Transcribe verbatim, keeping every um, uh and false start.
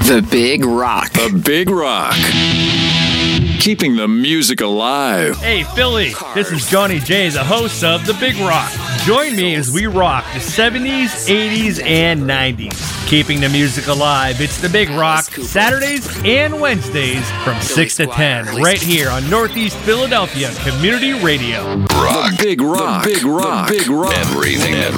The Big Rock. The Big Rock. Keeping the music alive. Hey, Philly, this is Johnny J, the host of The Big Rock. Join me as we rock the seventies, eighties, and nineties. Keeping the music alive, it's The Big Rock, Saturdays and Wednesdays from six to ten, right here on Northeast Philadelphia Community Radio. Rock. The Big Rock. The Big Rock. The Big Rock. Everything.